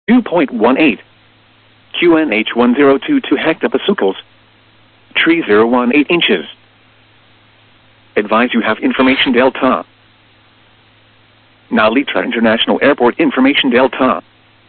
2.18 QNH 1022 hectopascals. Tree 018 inches. Advise you have information Delta. Narita International Airport information Delta.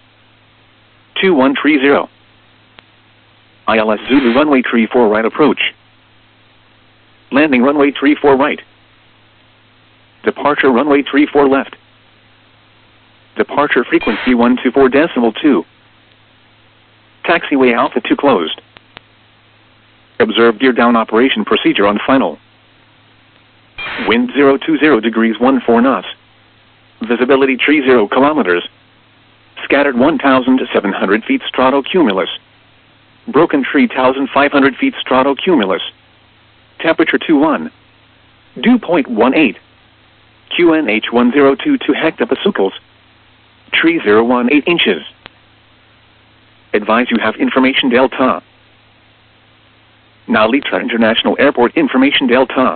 2130. ILS Zulu runway 34 right approach. Landing runway 34 right. Departure runway 34 left. Departure frequency 124.2. Taxiway Alpha 2 closed. Observe gear down operation procedure on final. Wind 020 degrees 14 knots. Visibility tree 0 kilometers. Scattered 1,700 feet stratocumulus. Broken tree 1,500 feet stratocumulus. Temperature 21. Dew point 18. QNH 1022 hectopascals. Tree 018 inches. Advise you have information Delta. Narita International Airport information Delta.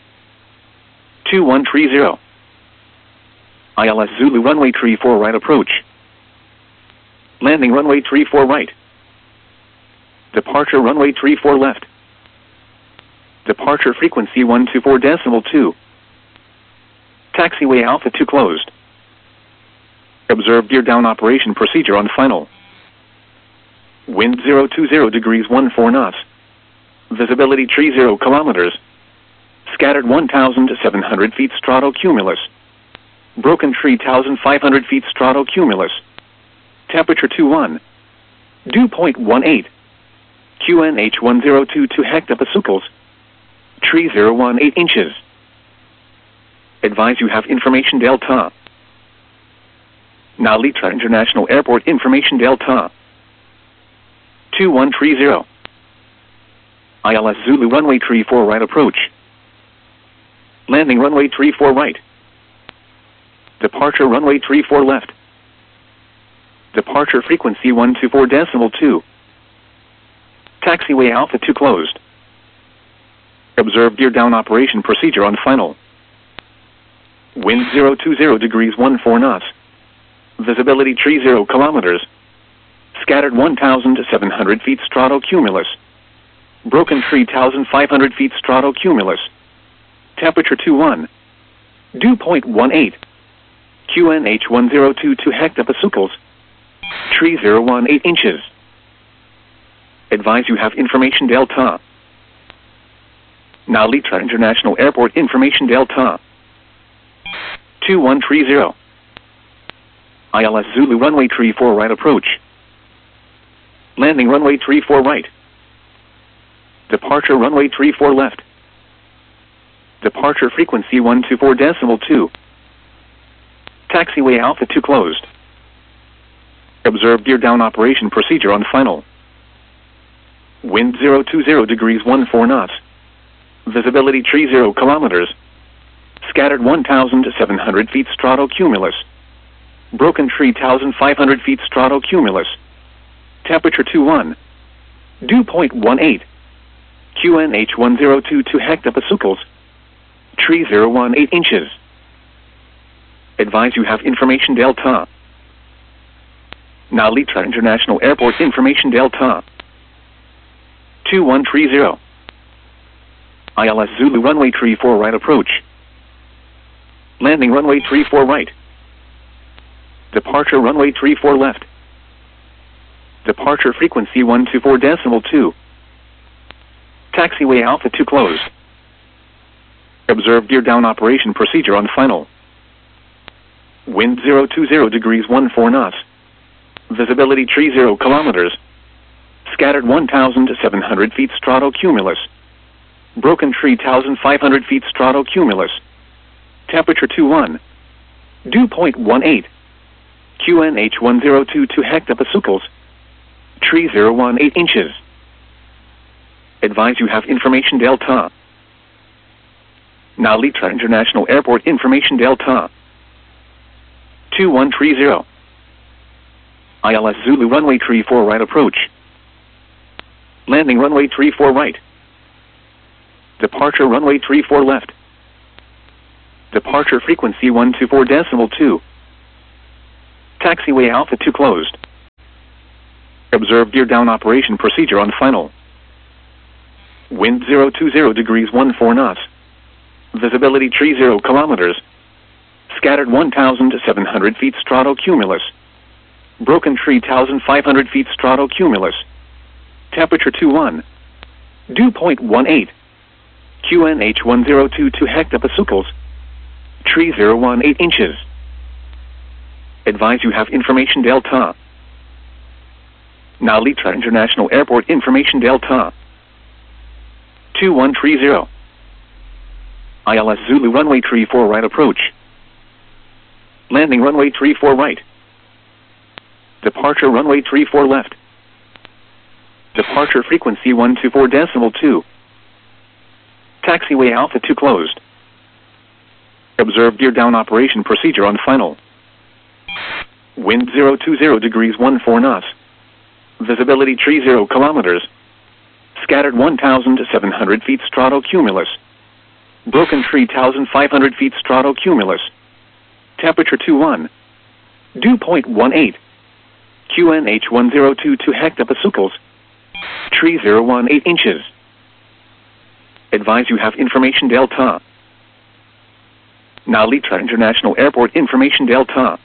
2130. ILS Zulu runway 34 right approach. Landing runway 34 right. Departure runway 34 left. Departure frequency 124.2. Taxiway Alpha 2 closed. Observe gear down operation procedure on final. Wind 020 degrees 14 knots. Visibility tree 0 kilometers. Scattered 1,700 feet stratocumulus. Broken tree 1,500 feet stratocumulus. Temperature 21. Dew point 18. QNH 1022 hectopascals. Tree 018 inches. Advise you have information Delta. Narita International Airport information Delta. 2130. ILS Zulu runway 34 right approach. Landing runway 34 right. Departure runway 34 left. Departure frequency 124.2. Taxiway Alpha 2 closed. Observe gear down operation procedure on final. Wind 020 degrees 14 knots. Visibility tree 0 kilometers. Scattered 1,700 feet stratocumulus. Broken tree 1,500 feet stratocumulus. Temperature 21. Dew point 18. QNH 1022 hectopascals. Tree 018 inches. Advise you have information Delta. Narita International Airport information Delta. 2130. ILS Zulu runway 34 right approach. Landing runway 34 right. Departure runway 34 left. Departure frequency 124.2. Taxiway Alpha 2 closed. Observe gear down operation procedure on final. Wind 020 degrees 14 knots. Visibility tree 0 kilometers. Scattered 1,700 feet stratocumulus. Broken tree 1,500 feet stratocumulus. Temperature 21. Dew point 18. QNH 1022 hectopascals. Tree 018 inches. Advise you have information Delta. Narita International Airport information Delta. 2130. ILS Zulu runway 34 right approach. Landing runway 34 right. Departure runway 34 left. Departure frequency 124.2. Taxiway Alpha 2 closed. Observe gear down operation procedure on final. Wind 020 degrees 14 knots. Visibility tree 0 kilometers. Scattered 1,700 feet stratocumulus. Broken tree 1,500 feet stratocumulus. Temperature 21. Dew point 18. QNH 1022 hectopascals. Tree 018 inches. Advise you have information Delta. Narita International Airport information Delta. 2130. ILS Zulu runway 34 right approach. Landing runway 34 right. Departure runway 34 left. Departure frequency 124.2. Taxiway Alpha 2 closed. Observe gear down operation procedure on final. Wind 020 degrees 14 knots. Visibility tree 0 kilometers. Scattered 1,700 feet stratocumulus. Broken tree 1,500 feet stratocumulus. Temperature 21. Dew point 18. QNH 1022 hectopascals. Tree 018 inches. Advise you have information delta. Now Litra International Airport information delta. 2130. ILS Zulu runway 34 right approach. Landing runway 34 right. Departure runway 34 left. Departure frequency 124.2. Taxiway Alpha 2 closed. Observe gear down operation procedure on final. Wind 020 degrees 14 knots. Visibility tree 0 kilometers. Scattered 1,700 feet stratocumulus. Broken tree 1,500 feet stratocumulus. Temperature 21. Dew point 18. QNH 1022 hectopascals. Tree 018 inches. Advise you have information delta. Now Litra International Airport information delta.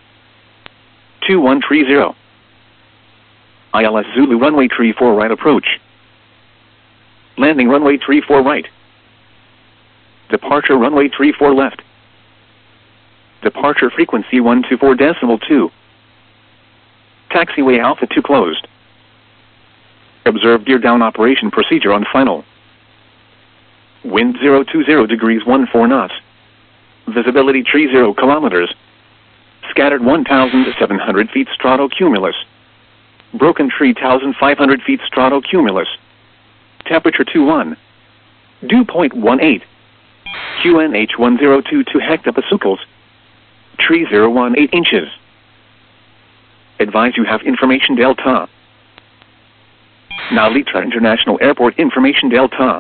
2130. ILS Zulu runway 34 right approach. Landing runway 34 right. Departure runway 34 left. Departure frequency 124.2. Taxiway Alpha 2 closed. Observe gear down operation procedure on final. Wind 020 degrees 14 knots. Visibility tree 0 kilometers. Scattered 1,700 feet stratocumulus. Broken tree 1,500 feet stratocumulus. Temperature 21. Dew point 18. QNH 1022 hectopascals. Tree 018 inches. Advise you have information delta. Now Litra International Airport information delta.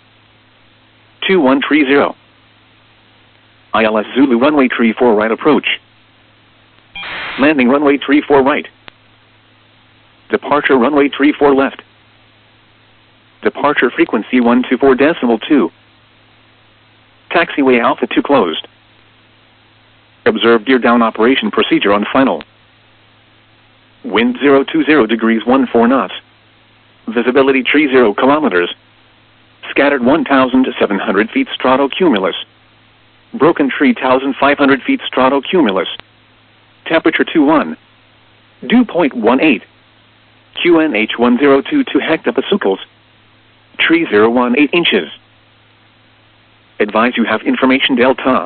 2130. ILS Zulu runway 34 right approach. Landing runway 34 right. Departure runway 34 left. Departure frequency 124.2. Taxiway Alpha 2 closed. Observe gear down operation procedure on final. Wind 020 degrees 14 knots. Visibility tree 0 kilometers. Scattered 1,700 feet stratocumulus. Broken tree 1,500 feet stratocumulus. Temperature 21. Dew point 18. QNH 1022 hectopascals. Tree 018 inches. Advise you have information delta.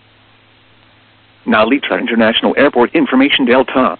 Now Litra International Airport information delta.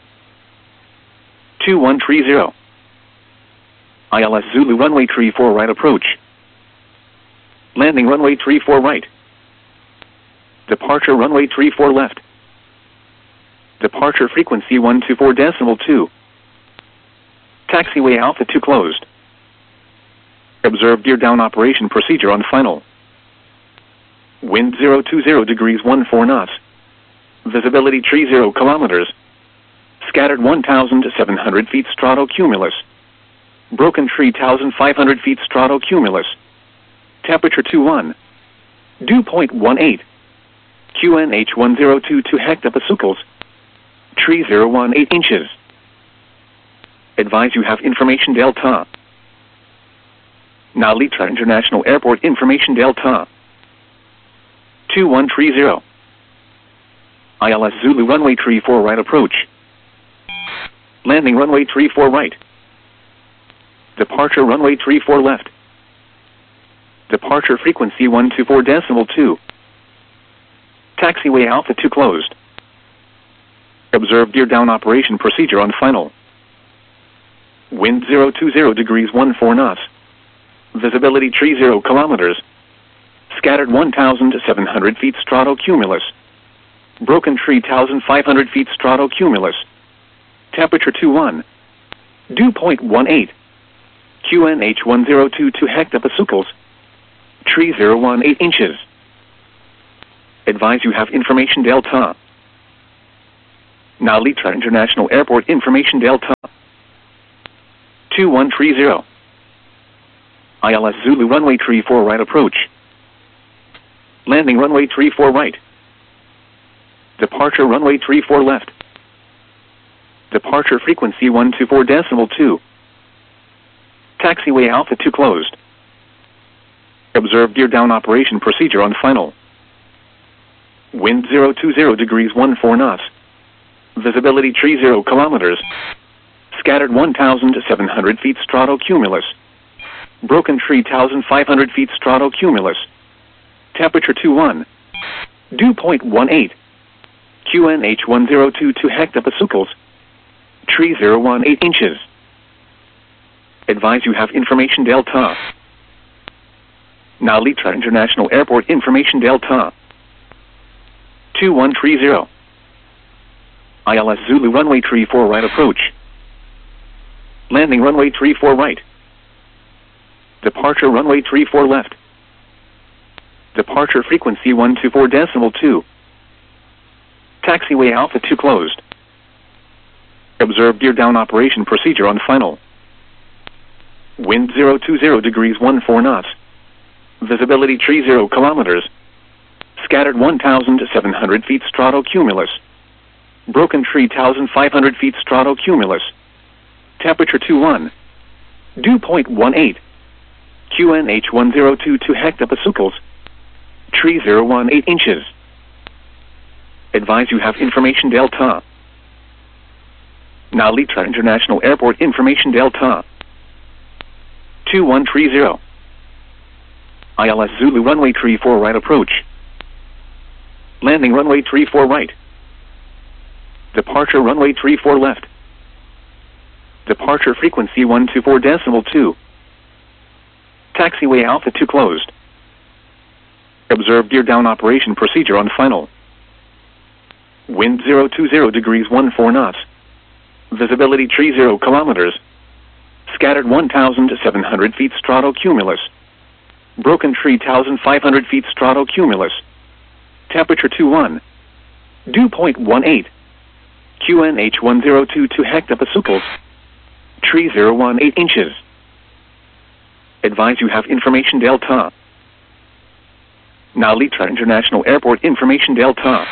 2130. ILS Zulu runway 34 right approach. Landing runway 34 right. Departure runway 34 left. Departure frequency 124.2. Taxiway Alpha 2 closed. Observe gear down operation procedure on final. Wind 020 degrees 14 knots. Visibility tree 0 kilometers. Scattered 1,700 feet stratocumulus. Broken tree 1,500 feet stratocumulus. Temperature 21. Dew point 18. QNH 1022 hectopascals. Tree 018 inches. Advise you have information delta. Now Litra International Airport information delta. 2130. ILS Zulu runway 34 right approach. Landing runway 34 right. Departure runway 34 left. Departure frequency 124.2. Taxiway Alpha 2 closed. Observe gear down operation procedure on final. Wind 020 degrees 14 knots. Visibility tree 0 kilometers. Scattered 1,700 feet stratocumulus. Broken tree 1,500 feet stratocumulus. Temperature 21. Dew point 18. QNH 1022 hectopascals. Tree 018 inches. Advise you have information delta. Now Litra International Airport information delta. 2130. ILS Zulu runway 34 right approach. Landing runway 34 right. Departure runway 34 left. Departure frequency 124.2. Taxiway Alpha 2 closed. Observe gear down operation procedure on final. Wind 020 degrees 14 knots. Visibility 30 kilometers. Scattered 1,700 feet stratocumulus. Broken tree 1,500 feet stratocumulus. Temperature 21. Dew point 18. QNH 1022 hectopascals. Tree 018 inches. Advise you have information Delta. Now Litra International Airport information Delta. 2130. ILS Zulu runway 34 right approach. Landing runway 34 right. Departure runway 34 left. Departure frequency 124.2. Taxiway Alpha 2 closed. Observe gear down operation procedure on final. Wind 020 degrees 14 knots. Visibility 30 kilometers. Scattered 1,700 feet stratocumulus. Broken tree 1,500 feet stratocumulus. Temperature 21. Dew point 18. QNH 1022 hectopascals. Tree 018 inches. Advise you have information Delta. Now Litra International Airport information Delta. 2130. ILS Zulu runway 34 right approach. Landing runway 34 right. Departure runway 34 left. Departure frequency 124.2. Taxiway Alpha 2 closed. Observe gear down operation procedure on final. Wind 020 degrees 14 knots. Visibility 30 kilometers. Scattered 1,700 feet stratocumulus. Broken tree 1,500 feet stratocumulus. Temperature 21. Dew point 18. QNH 1022 hectopascals. Tree 018 inches. Advise you have information Delta. Now Litra International Airport information Delta.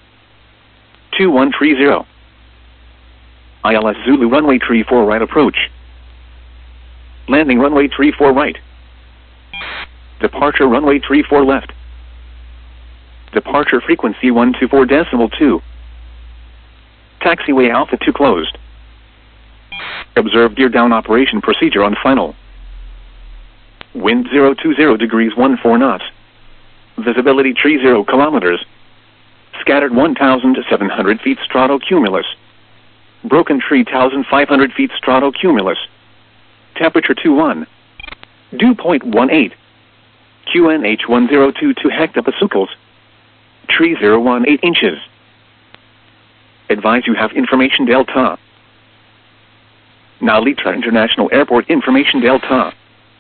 2130. ILS Zulu runway 34 right approach. Landing runway 34 right. Departure runway 34 left. Departure frequency 124.2. Taxiway Alpha 2 closed. Observe gear down operation procedure on final. Wind 020 degrees 14 knots. Visibility 30 kilometers. Scattered 1,700 feet stratocumulus. Broken tree 1,500 feet stratocumulus. Temperature 21. Dew point 18. QNH 1022 hectopascals. Tree 018 inches. Advise you have information Delta. Now Litra International Airport information Delta.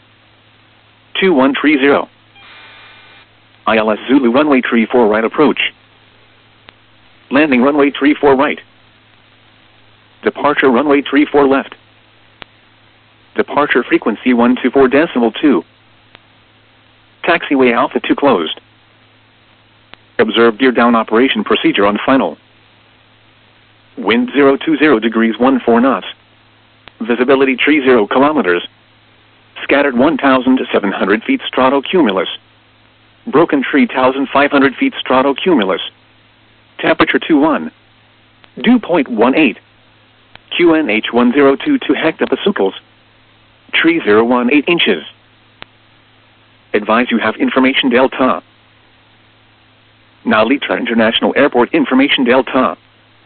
2130. ILS Zulu runway 34 right approach. Landing runway 34 right. Departure runway 34 left. Departure frequency 124.2. Taxiway Alpha 2 closed. Observe gear down operation procedure on final. Wind 020 degrees 14 knots. Visibility 30 kilometers. Scattered 1,700 feet stratocumulus. Broken tree 1,500 feet stratocumulus. Temperature 21. Dew point 18. QNH 1022 hectopascals. Tree 018 inches. Advise you have information Delta. Now Litra International Airport information Delta.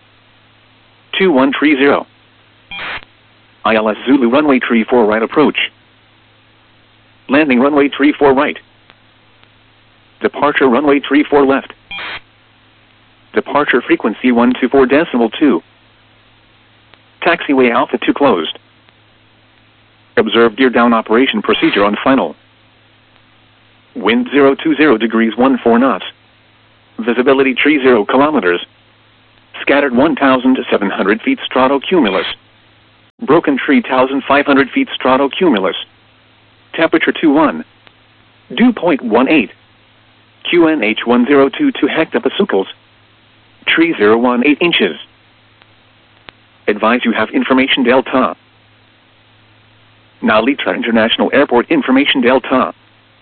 2130. ILS Zulu runway 34 right approach. Landing runway 34 right. Departure runway 34 left. Departure frequency 124.2. Taxiway Alpha 2 closed. Observe gear down operation procedure on final. Wind 020 degrees 14 knots. Visibility 30 kilometers. Scattered 1,700 feet stratocumulus. Broken tree 1,500 feet stratocumulus. Temperature 21. Dew point 18. QNH 1022 hectopascals. Tree 018 inches. Advise you have information Delta. Nalita International Airport information Delta.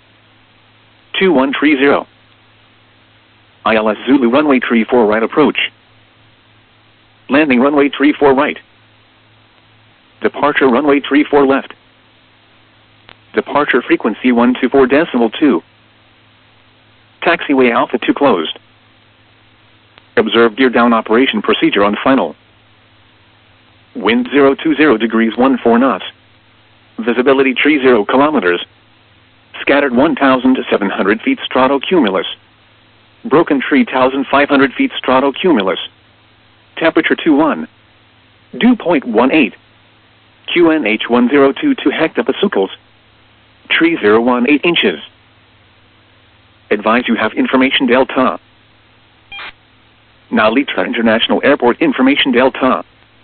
2130. ILS Zulu runway 34 right approach. Landing runway 34 right. Departure runway 34 left. Departure frequency 124.2. Taxiway Alpha 2 closed. Observe gear down operation procedure on final. Wind 020 degrees 14 knots. Visibility tree 0 kilometers. Scattered 1,700 feet stratocumulus. Broken tree 1,500 feet stratocumulus. Temperature 21. Dew point 18. QNH 1022 hectopascals. Tree 018 inches. Advise you have information Delta. Nalita International Airport information Delta.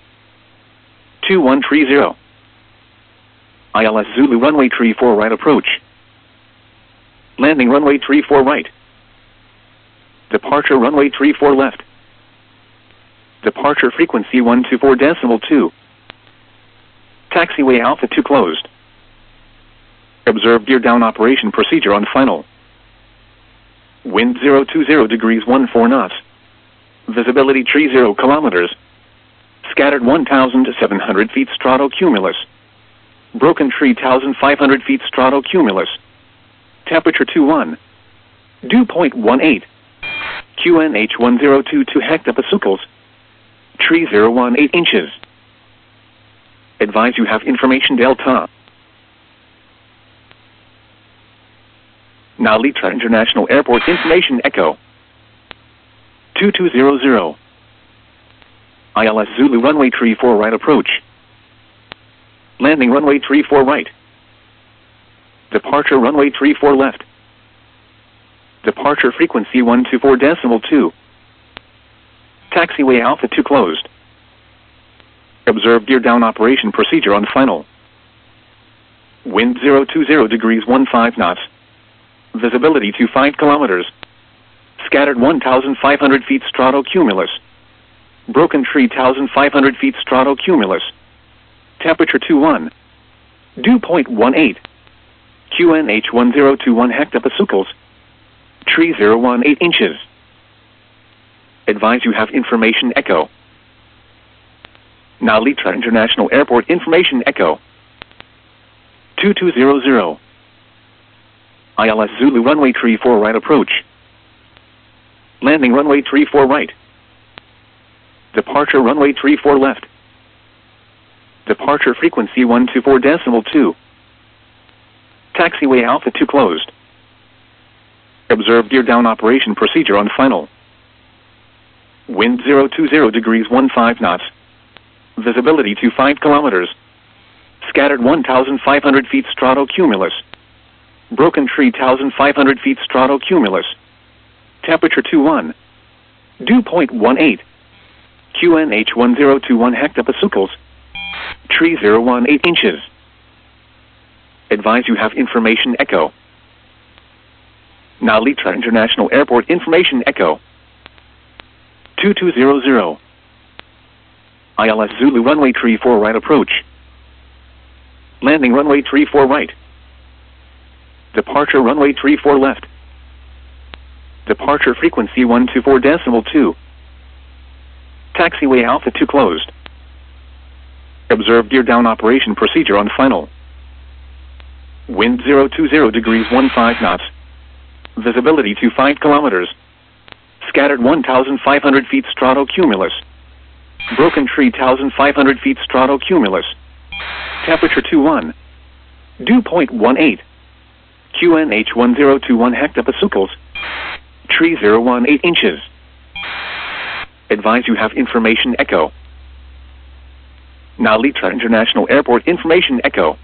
2130. ILS Zulu runway 34 right approach. Landing runway 34 right. Departure runway 34 left. Departure frequency 124.2. Taxiway Alpha 2 closed. Observe gear down operation procedure on final. Wind 020 degrees 14 knots. Visibility tree 0 kilometers. Scattered 1,700 feet stratocumulus. Broken tree 1,500 feet stratocumulus. Temperature 21. Dew point 18. QNH 1022 hectopascals. Tree 018 inches. Advise you have information Delta. Nalita International Airport information Echo. 2200. ILS Zulu runway 34 right approach. Landing runway 34 right. Departure runway 34 left. Departure frequency 124.2. Taxiway Alpha 2 closed. Observe gear down operation procedure on final. Wind 020 degrees 15 knots. Visibility 25 kilometers. Scattered 1,500 feet stratocumulus. Broken tree 1,500 feet stratocumulus. Temperature 21. Dew point 18. QNH 1021 hectopascals. Tree 018 inches. Advise you have information Echo. Nalita International Airport information Echo. 2200. ILS Zulu runway 34 right approach. Landing runway 34 right. Departure runway 34 left. Departure frequency 124.2. Taxiway Alpha 2 closed. Observe gear down operation procedure on final. Wind 020 degrees 15 knots. Visibility 25 kilometers. Scattered 1,500 feet stratocumulus. Broken tree 1,500 feet stratocumulus. Temperature 21. Dew point 18. QNH 1021 hectopascals. Tree 018 inches. Advise you have information Echo. Nalita International Airport information Echo. 2200. ILS Zulu runway 34 right approach. Landing runway 34 right. Departure runway 34 left. Departure frequency 124.2. Taxiway Alpha 2 closed. Observe gear down operation procedure on final. Wind 020 degrees 15 knots. Visibility tree 0 kilometers. Scattered 1,500 feet stratocumulus. Broken tree 1,500 feet stratocumulus. Temperature 21. Dew point 18. QNH 1022 hectopascals. Tree 018 inches. Advise you have information Echo. Nalita International Airport information Echo. 2200. ILS Zulu runway 34 right approach. Landing runway 34 right. Departure runway 34 left. Departure frequency 124.2. Taxiway Alpha 2 closed. Observe gear down operation procedure on final. Wind 020 degrees 15 knots. Visibility 25 kilometers. Scattered 1,500 feet stratocumulus. Broken tree 1,500 feet stratocumulus. Temperature 21. Dew point 18. QNH 1021 hectopascals. Tree 018 inches. Advise you have information Echo. Nalita International Airport information Echo.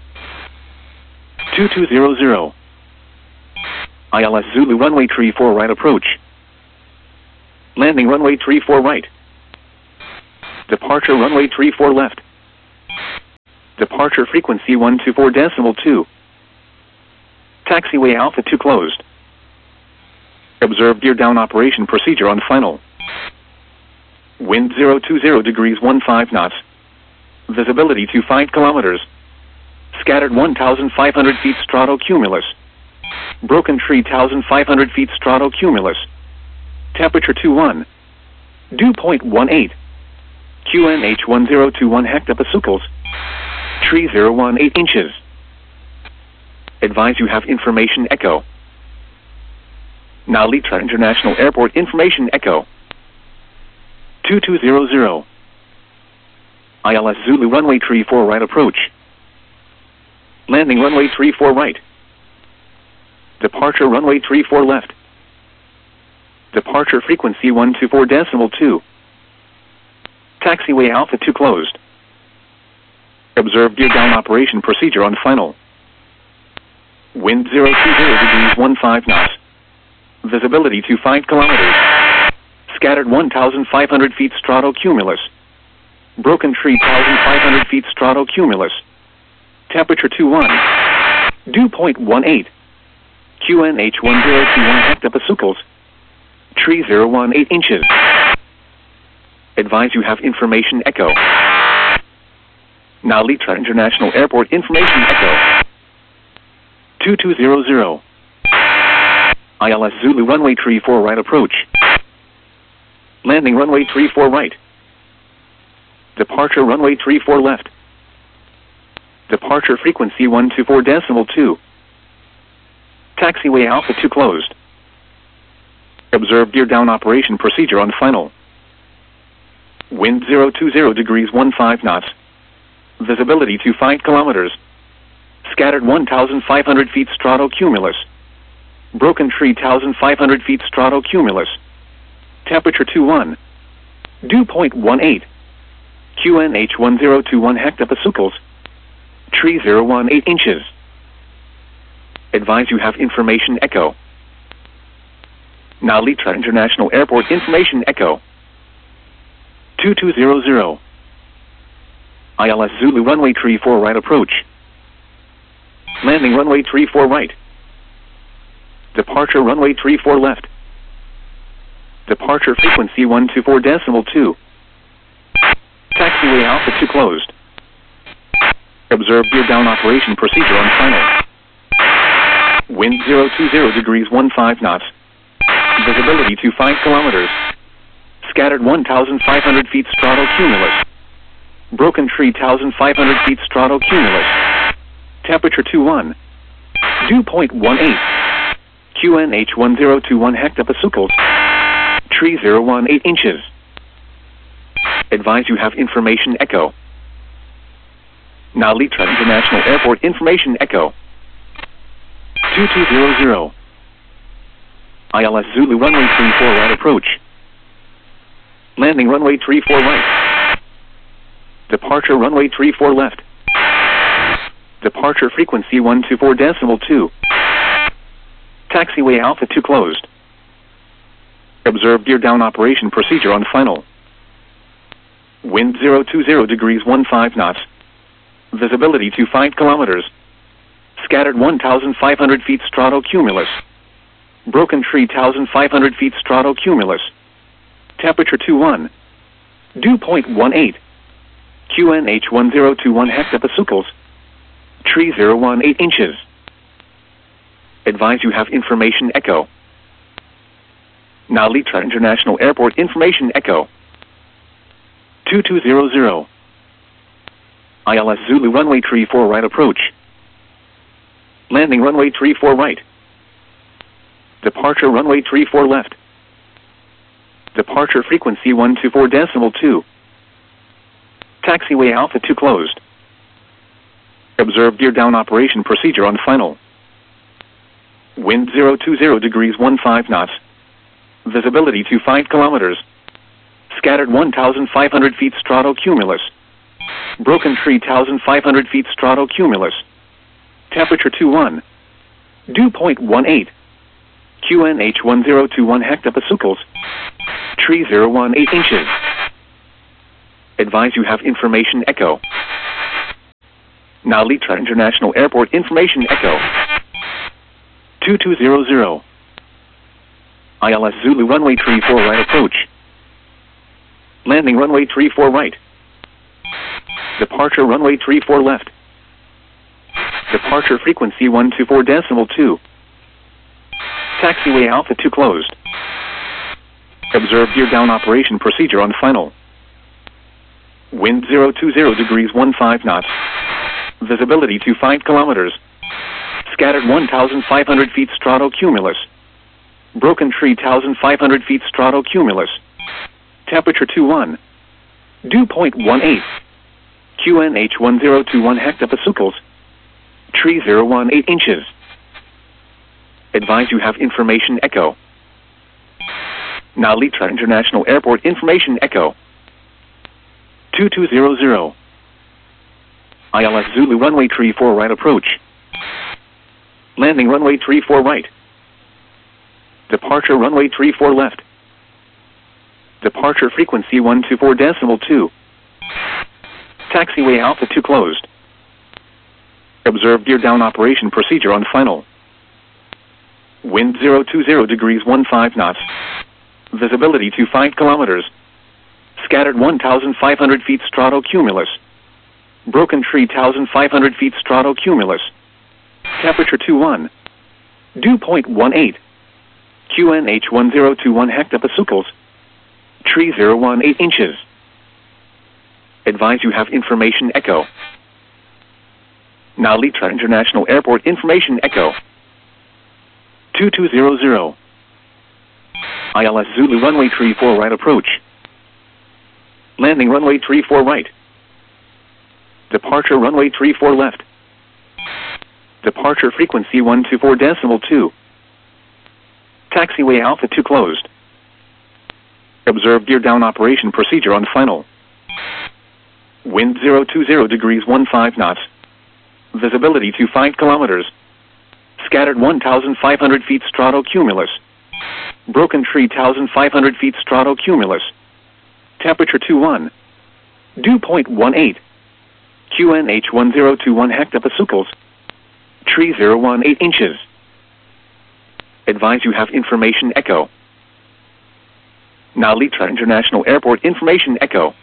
2200. ILS Zulu runway 34 right approach. Landing runway 34 right. Departure runway 34 left. Departure frequency 124.2. Taxiway Alpha 2 closed. Observe gear down operation procedure on final. Wind 020 degrees 15 knots. Visibility 25 kilometers. Scattered 1,500 feet stratocumulus. Broken tree 1,500 feet stratocumulus. Temperature 21. Dew point 18. QNH 1021 hectopascals. Tree 018 inches. Advise you have information echo. Now Litra International Airport information echo. 2200. ILS Zulu runway 34 right approach. Landing runway 34 right. Departure runway 34 left. Departure frequency 124.2. Taxiway Alpha 2 closed. Observe gear down operation procedure on final. Wind 020 degrees 15 knots. Visibility 25 kilometers. Scattered 1,500 feet stratocumulus. Broken tree 1,500 feet stratocumulus. Temperature 21. Dew point 18. QNH 1021 hectopascals. Tree 018 inches. Advise you have information echo. Now Litra International Airport information echo. 2200. ILS Zulu runway 34 right approach. Landing runway 34 right. Departure runway 34 left. Departure frequency 124.2. Taxiway Alpha 2 closed. Observe gear down operation procedure on final. Wind 020 degrees 15 knots. Visibility 25 kilometers. Scattered 1,500 feet stratocumulus. Broken tree 1,500 feet stratocumulus. Temperature 21. Dew point 18. QNH 1021 hectopascals. Tree 018 inches. Advise you have information echo. Now Litra International Airport information echo. 2200. ILS Zulu runway 34 right approach. Landing runway 34 right. Departure runway 34 left. Departure frequency 124.2. Taxiway Alpha 2 closed. Observe gear down operation procedure on final. Wind 020 degrees 15 knots. Visibility 25 kilometers. Scattered 1,500 feet stratocumulus. Broken tree 1,500 feet stratocumulus. Temperature 21. Dew point 18. QNH 1021 hectopascals. Tree 018 inches. Advise you have information echo. Now Litra International Airport information echo. 2200. ILS Zulu runway 34 right approach. Landing runway 34 right. Departure runway 34 left. Departure frequency 124.2. Taxiway Alpha 2 closed. Observe gear down operation procedure on final. Wind 020 degrees 15 knots. Visibility 25 kilometers. Scattered 1,500 feet stratocumulus. Broken tree 1,500 feet stratocumulus. Temperature 21. Dew point 18. QNH 1021 hectopascals. Tree 018 inches. Advise you have information echo. Now Litra International Airport information echo. 2200. ILS Zulu runway 34 right approach. Landing runway 34 right. Departure runway 34 left. Departure frequency 124.2. Taxiway Alpha 2 closed. Observe gear down operation procedure on final. Wind 020 degrees 15 knots. Visibility 25 kilometers. Scattered 1,500 feet stratocumulus. Broken tree 1,500 feet stratocumulus. Temperature 21. Dew point 18. QNH 1021 hectopascals. Tree 018 inches. Advise you have information echo. Now Litra International Airport Information Echo 2200. ILS Zulu runway 34 right approach. Landing runway 34 right. Departure runway 34 left. Departure frequency 124.2. Taxiway Alpha 2 closed. Observe gear down operation procedure on final. Wind 020 degrees 15 knots. Visibility 25 kilometers. Scattered 1,500 feet stratocumulus. Broken tree 1,500 feet stratocumulus. Temperature 21. Dew point 18. QNH 1021 hectopascals. Tree 018 inches. Advise you have information echo. Now Litra International Airport Information Echo 2200. ILS Zulu runway 34 right approach. Landing runway 34 right. Departure runway 34 left. Departure frequency 124.2. Taxiway Alpha 2 closed. Observe gear down operation procedure on final. Wind 020 degrees 15 knots. Visibility 25 kilometers. Scattered 1,500 feet stratocumulus. Broken tree 1,500 feet stratocumulus. Temperature 21. Dew point 18. QNH 1021 hectopascals. Tree 018 inches. Advise you have information echo. Now Litra International Airport Information Echo 2200. ILS Zulu runway 34 right approach. Landing runway 34 right. Departure runway 34 left. Departure frequency 124.2. Taxiway Alpha 2 closed. Observe gear down operation procedure on final. Wind 020 degrees 15 knots. Visibility 25 kilometers. Scattered 1,500 feet stratocumulus. Broken tree 1,500 feet stratocumulus. Temperature 21. Dew point 18. QNH 1021 hectopascals. Tree 018 inches. Advise you have information echo. Now Litra International Airport Information Echo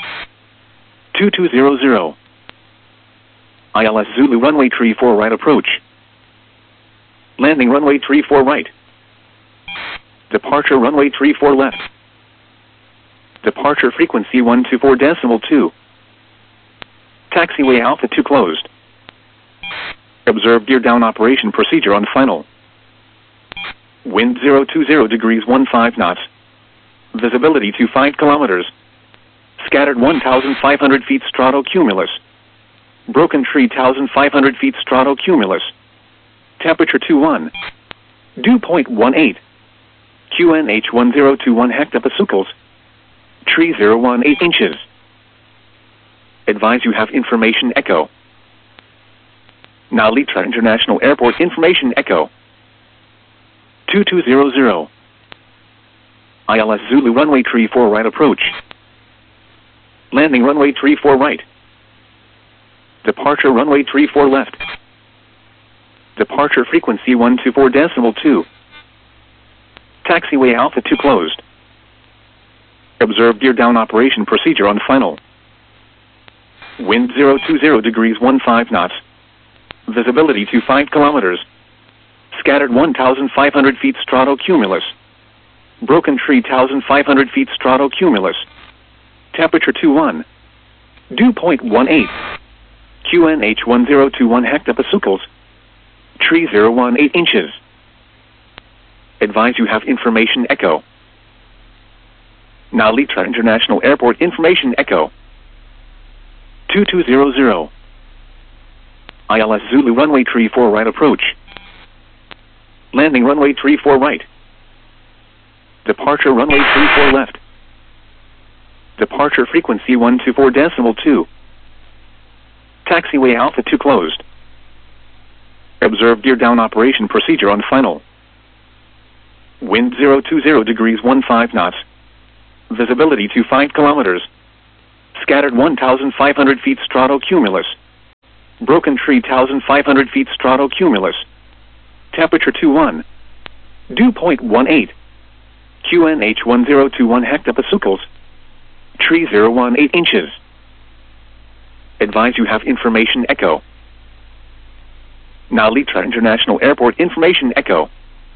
2200. ILS Zulu runway 34 right approach. Landing runway 34 right. Departure runway 34 left. Departure frequency 124.2. Taxiway Alpha 2 closed. Observe gear down operation procedure on final. Wind 020 degrees 15 knots. Visibility 25 kilometers. Scattered 1,500 feet stratocumulus. Broken tree 1,500 feet stratocumulus. Temperature 21. Dew point 18. QNH 1021 hectopascals. Tree 018 inches. Advise you have information echo. Now Litra International Airport Information Echo 2200. ILS Zulu runway 34 right approach. Landing runway 34 right. Departure runway 34 left. Departure frequency 124.2. Taxiway Alpha 2 closed. Observe gear down operation procedure on final. Wind 020 degrees 15 knots. Visibility 25 kilometers. Scattered 1,500 feet stratocumulus. Broken tree 1,500 feet stratocumulus. Temperature 21. Dew point 18. QNH 1021 hectopascals. Tree 018 inches. Advise you have information echo. Now Litra International Airport Information Echo 2200. ILS Zulu runway 34 right approach. Landing runway 34 right. Departure runway 34 left. Departure frequency 124.2. Taxiway Alpha 2 closed. Observe gear down operation procedure on final. Wind 020 degrees 15 knots. Visibility 25 kilometers. Scattered 1,500 feet stratocumulus. Broken tree 1,500 feet stratocumulus. Temperature 21. Dew point 18. QNH 1021 hectopascals. Tree 018 inches. Advise you have information echo. Now Litra International Airport information echo.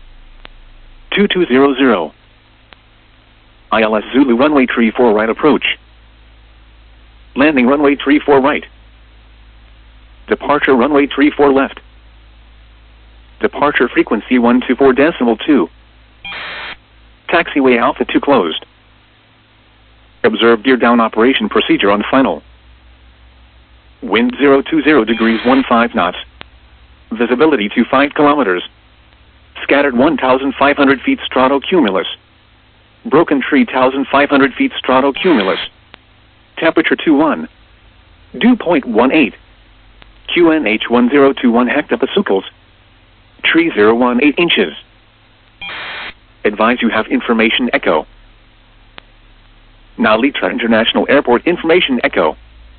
2200. ILS Zulu runway 34 right approach. Landing runway 34 right. Departure runway 34 left. Departure frequency 124.2. Taxiway Alpha 2 closed. Observe gear down operation procedure on final. Wind 020 degrees 15 knots. Visibility 25 kilometers. Scattered 1,500 feet stratocumulus. Broken tree 1,500 feet stratocumulus. Temperature 21. Dew point 18. QNH 1021 hectopascals. Tree 018 inches. Advise you have information echo. Now Litra International Airport information echo.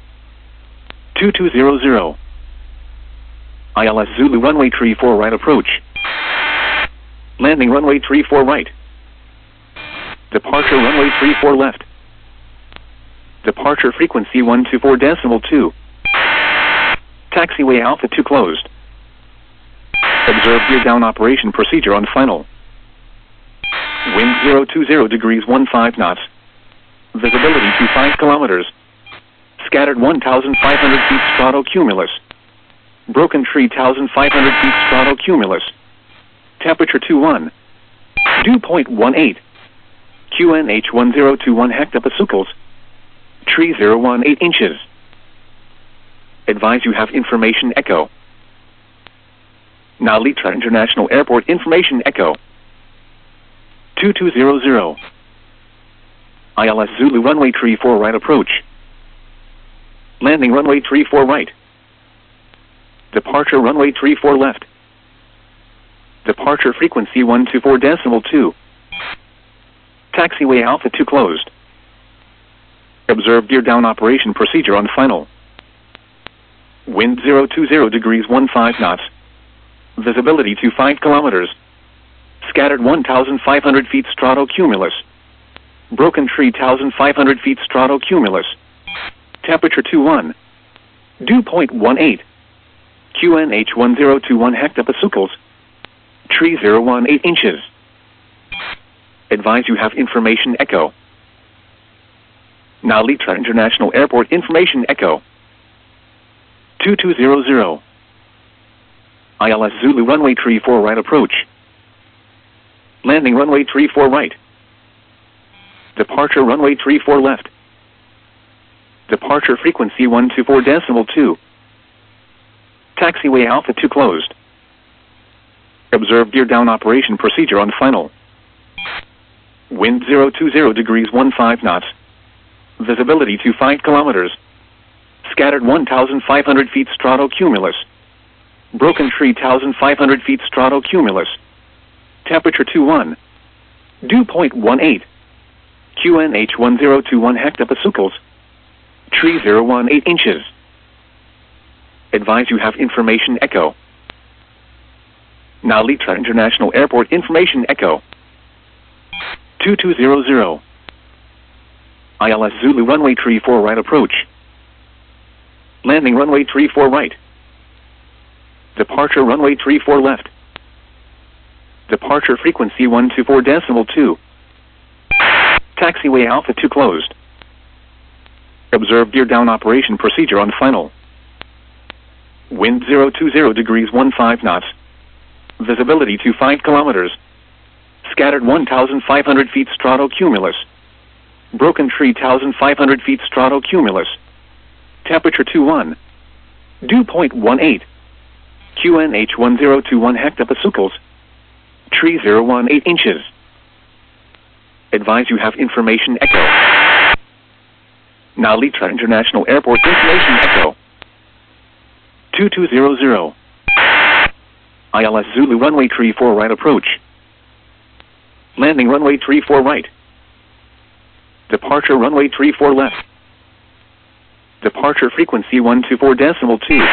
2200. ILS Zulu runway 34 right approach. Landing runway 34 right. Departure runway 34 left. Departure frequency 124.2. Taxiway Alpha 2 closed. Observe gear down operation procedure on final. Wind 020 degrees 15 knots. Visibility 25 kilometers. Scattered 1,500 feet stratocumulus. Broken tree 1,500 feet stratocumulus. Temperature 21. Dew point 18. QNH 1021 hectopascals. Tree 018 inches. Advise you have information echo. Now Litra International Airport information echo. 2200. ILS Zulu runway 34 right approach. Landing runway 34 right. Departure runway 34 left. Departure frequency 124.2. Taxiway Alpha 2 closed. Observe gear down operation procedure on final. Wind 020 degrees 15 knots. Visibility 25 kilometers. Scattered 1,500 feet stratocumulus. Broken tree 1,500 feet stratocumulus. Temperature 21. Dew point 18. QNH 1021 hectopascals. Tree 018 inches. Advise you have information echo. Now Litra International Airport information echo. 2200. ILS Zulu runway 34 right approach. Landing runway 34 right. Departure runway 34 left. Departure frequency 124.2. Taxiway Alpha 2 closed. Observe gear down operation procedure on final. Wind 020 degrees 15 knots. Visibility 25 kilometers. Scattered 1,500 feet stratocumulus. Broken tree 1,500 feet stratocumulus. Temperature 21. Dew point 18. QNH 1021 hectopascals. Tree 018 inches. Advise you have information echo. Now Litra International Airport information echo. 2200. ILS Zulu runway 34 right approach. Landing runway 34 right. Departure runway 34 left. Departure frequency 124.2. Taxiway Alpha 2 closed. Observe gear down operation procedure on final. Wind 020 degrees 15 knots. Visibility 25 kilometers. Scattered 1,500 feet stratocumulus. Broken tree 1,500 feet stratocumulus. Temperature 21. Dew point 18. QNH 1021 hectopascals. Tree 018 inches. Advise you have information echo. Now Litra International Airport information echo. 2200. ILS Zulu runway 34 right approach. Landing runway 34 right. Departure runway 34 left. Departure frequency 124.2.